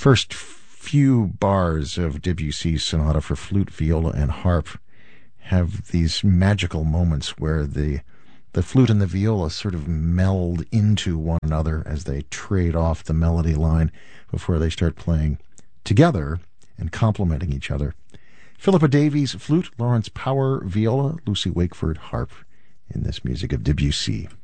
first few bars of Debussy's Sonata for Flute, Viola, and Harp have these magical moments where the flute and the viola sort of meld into one another as they trade off the melody line before they start playing together and complementing each other. Philippa Davies, flute, Lawrence Power, viola, Lucy Wakeford, harp, in this music of Debussy.